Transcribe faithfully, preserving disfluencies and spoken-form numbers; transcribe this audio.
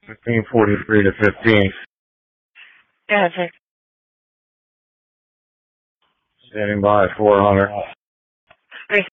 fifteen forty-three to fifteen. Gotcha. Standing by four hundred.